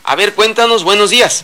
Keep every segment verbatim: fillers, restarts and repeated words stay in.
A ver, cuéntanos, buenos días.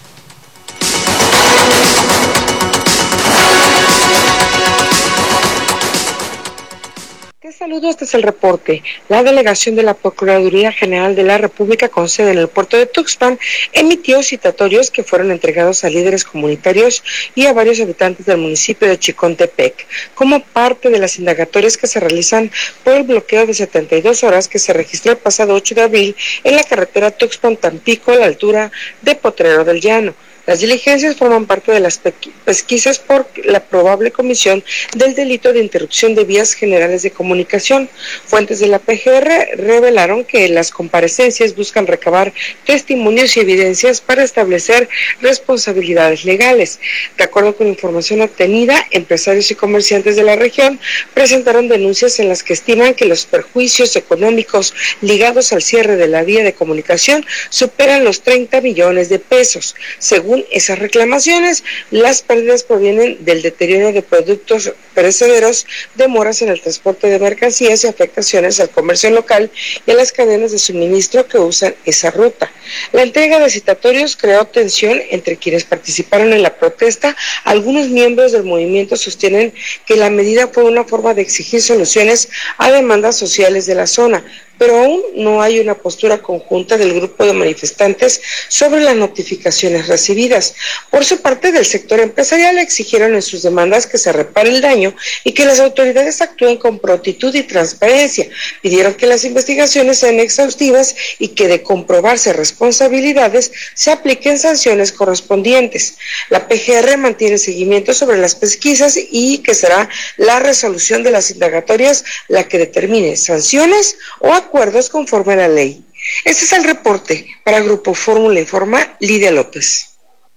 Te saludo, este es el reporte. La delegación de la Procuraduría General de la República con sede en el puerto de Tuxpan emitió citatorios que fueron entregados a líderes comunitarios y a varios habitantes del municipio de Chicontepec, como parte de las indagatorias que se realizan por el bloqueo de setenta y dos horas que se registró el pasado ocho de abril en la carretera Tuxpan-Tampico a la altura de Potrero del Llano. Las diligencias forman parte de las pesquisas por la probable comisión del delito de interrupción de vías generales de comunicación. Fuentes de la P G R revelaron que las comparecencias buscan recabar testimonios y evidencias para establecer responsabilidades legales. De acuerdo con información obtenida, empresarios y comerciantes de la región presentaron denuncias en las que estiman que los perjuicios económicos ligados al cierre de la vía de comunicación superan los treinta millones de pesos. Según esas reclamaciones, las pérdidas provienen del deterioro de productos perecederos, demoras en el transporte de mercancías y afectaciones al comercio local y a las cadenas de suministro que usan esa ruta. La entrega de citatorios creó tensión entre quienes participaron en la protesta. Algunos miembros del movimiento sostienen que la medida fue una forma de exigir soluciones a demandas sociales de la zona, pero aún no hay una postura conjunta del grupo de manifestantes sobre las notificaciones recibidas. Por su parte, del sector empresarial exigieron en sus demandas que se repare el daño y que las autoridades actúen con prontitud y transparencia. Pidieron que las investigaciones sean exhaustivas y que, de comprobarse responsabilidades, se apliquen sanciones correspondientes. La P G R mantiene seguimiento sobre las pesquisas y que será la resolución de las indagatorias la que determine sanciones o acuerdos conforme a la ley. Este es el reporte. Para Grupo Fórmula Informa, Lidia López.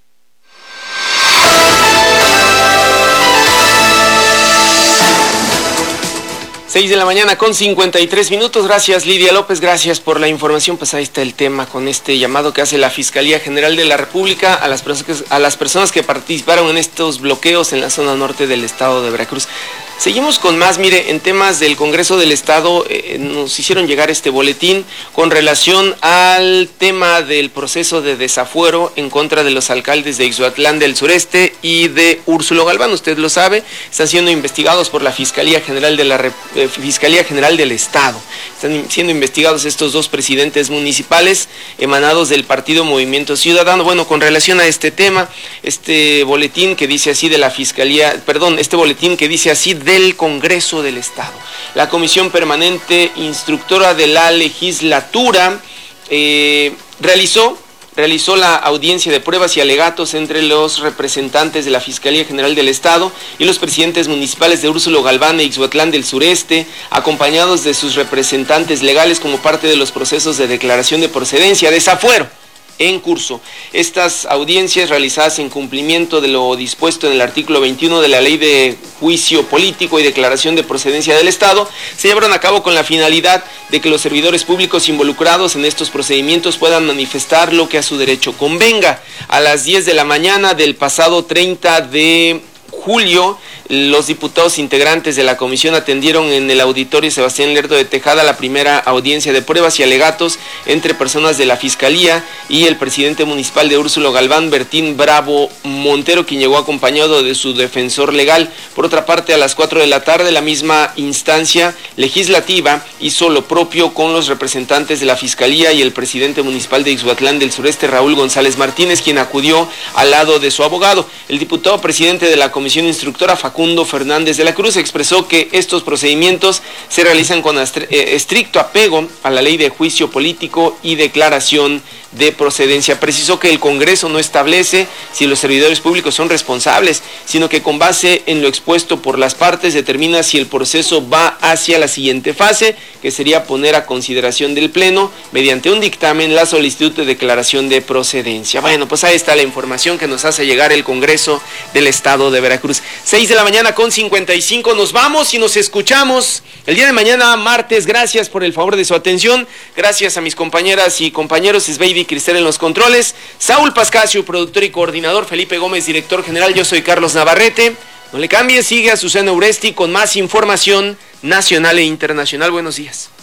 seis de la mañana con cincuenta y tres minutos. Gracias, Lidia López, gracias por la información. Pues ahí está el tema con este llamado que hace la Fiscalía General de la República a las personas, a las personas que participaron en estos bloqueos en la zona norte del estado de Veracruz. Seguimos con más, mire, en temas del Congreso del Estado, eh, nos hicieron llegar este boletín con relación al tema del proceso de desafuero en contra de los alcaldes de Ixhuatlán del Sureste y de Úrsulo Galván. Usted lo sabe, están siendo investigados por la Fiscalía General de la Rep- eh, Fiscalía General del Estado. Están siendo investigados estos dos presidentes municipales emanados del partido Movimiento Ciudadano. Bueno, con relación a este tema, este boletín que dice así de la Fiscalía, perdón, este boletín que dice así del Congreso del Estado. La Comisión Permanente Instructora de la Legislatura eh, realizó, realizó la audiencia de pruebas y alegatos entre los representantes de la Fiscalía General del Estado y los presidentes municipales de Úrsulo Galván e Ixhuatlán del Sureste, acompañados de sus representantes legales como parte de los procesos de declaración de procedencia, desafuero en curso. Estas audiencias, realizadas en cumplimiento de lo dispuesto en el artículo veintiuno de la Ley de Juicio Político y Declaración de Procedencia del Estado, se llevaron a cabo con la finalidad de que los servidores públicos involucrados en estos procedimientos puedan manifestar lo que a su derecho convenga. A las diez de la mañana del pasado treinta de julio, los diputados integrantes de la comisión atendieron en el auditorio Sebastián Lerdo de Tejada la primera audiencia de pruebas y alegatos entre personas de la Fiscalía y el presidente municipal de Úrsulo Galván, Bertín Bravo Montero, quien llegó acompañado de su defensor legal. Por otra parte, a las cuatro de la tarde, la misma instancia legislativa hizo lo propio con los representantes de la Fiscalía y el presidente municipal de Ixhuatlán del Sureste, Raúl González Martínez, quien acudió al lado de su abogado. El diputado presidente de la comisión instructora, Facundo Fernández de la Cruz, expresó que estos procedimientos se realizan con estricto apego a la Ley de Juicio Político y Declaración de Procedencia. Precisó que el Congreso no establece si los servidores públicos son responsables, sino que con base en lo expuesto por las partes determina si el proceso va hacia la siguiente fase, que sería poner a consideración del Pleno, mediante un dictamen, la solicitud de declaración de procedencia. Bueno, pues ahí está la información que nos hace llegar el Congreso del Estado de Veracruz. seis de la mañana con cincuenta y cinco, nos vamos y nos escuchamos el día de mañana, martes. Gracias por el favor de su atención, gracias a mis compañeras y compañeros, Esbeidi Cristel en los controles, Saúl Pascasio, productor y coordinador, Felipe Gómez, director general. Yo soy Carlos Navarrete. No le cambie, sigue a Susana Uresti con más información nacional e internacional. Buenos días.